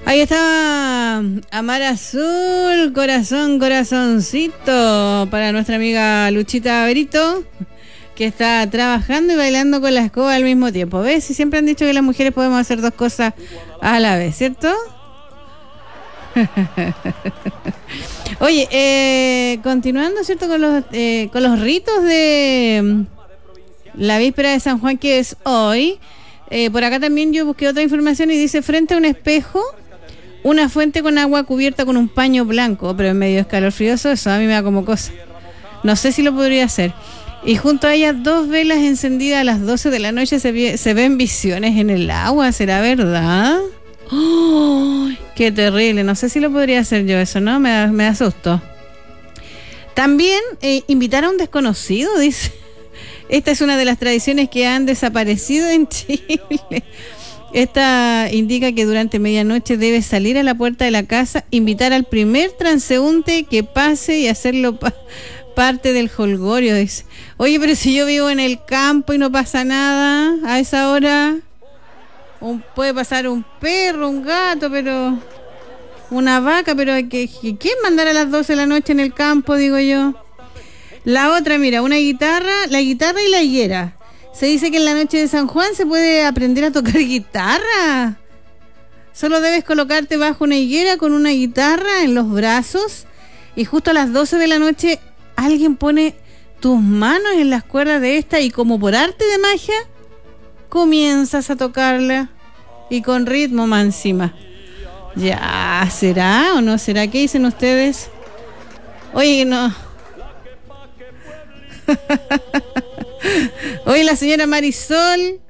Ahí está Amar Azul, corazoncito para nuestra amiga Luchita Berito, que está trabajando y bailando con la escoba al mismo tiempo. ¿Ves? Si siempre han dicho que las mujeres podemos hacer dos cosas a la vez, ¿cierto? Oye, continuando, ¿cierto? Con los ritos de la víspera de San Juan, que es hoy. Por acá también yo busqué otra información y dice: frente a un espejo, una fuente con agua cubierta con un paño blanco, pero en medio escalofrioso. Eso a mí me da como cosa. No sé si lo podría hacer. Y junto a ellas 2 velas encendidas a las 12 de la noche. Se ven visiones en el agua. ¿Será verdad? ¡Oh, qué terrible! No sé si lo podría hacer yo eso, ¿no? Me asustó. También invitar a un desconocido, dice. Esta es una de las tradiciones que han desaparecido en Chile. Esta indica que durante medianoche debes salir a la puerta de la casa, invitar al primer transeúnte que pase y hacerlo parte del jolgorio. Dice: oye, pero si yo vivo en el campo y no pasa nada a esa hora, puede pasar un perro, un gato, pero una vaca, pero ¿qué mandar a las 12 de la noche en el campo? Digo yo. La otra, mira, la guitarra y la higuera. Se dice que en la noche de San Juan se puede aprender a tocar guitarra. Solo debes colocarte bajo una higuera con una guitarra en los brazos y justo a las 12 de la noche alguien pone tus manos en las cuerdas de esta y como por arte de magia comienzas a tocarla y con ritmo más encima. Ya, ¿será o no será? ¿Qué dicen ustedes? Oye, no. Hoy la señora Marisol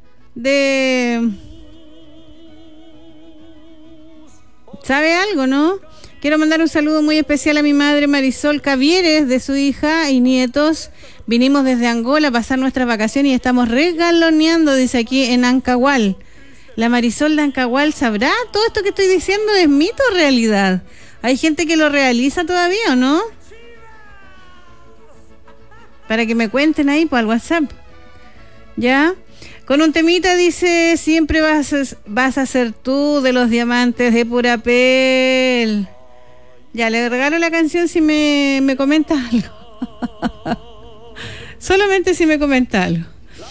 ¿sabe algo, no? Quiero mandar un saludo muy especial a mi madre Marisol Cavieres, de su hija y nietos. Vinimos desde Angola a pasar nuestras vacaciones y estamos regaloneando, dice aquí, en Ancahual. La Marisol de Ancahual sabrá todo esto que estoy diciendo, ¿es mito o realidad? ¿Hay gente que lo realiza todavía o no? Para que me cuenten ahí por el WhatsApp. ¿Ya? Con un temita dice: siempre vas a ser tú de los diamantes de Purapel. Ya, le regalo la canción si me comenta algo. Solamente si me comenta algo.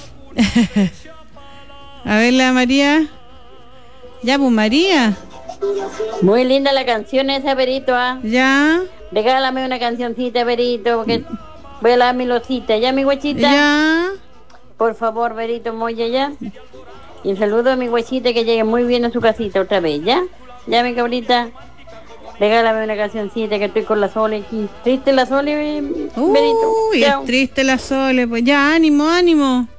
A ver, la María. Ya, pues María. Muy linda la canción esa, Perito. Ya. Regálame una cancioncita, Perito, porque voy a lavar mi losita. ¿Ya, mi guachita? Ya. Por favor, Berito Moya, ya. Y un saludo a mi guachita, que llegue muy bien a su casita otra vez, ¿ya? Ya, mi cabrita. Regálame una cancioncita, que estoy con la Sole aquí. Triste la Sole, Berito. Uy, es triste la Sole. Pues ya, ánimo.